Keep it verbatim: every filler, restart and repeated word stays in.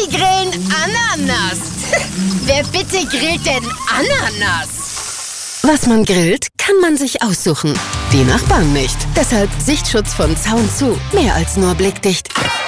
Die grillen Ananas. Wer bitte grillt denn Ananas? Was man grillt, kann man sich aussuchen. Die Nachbarn nicht. Deshalb Sichtschutz von Zaun zu. Mehr als nur blickdicht.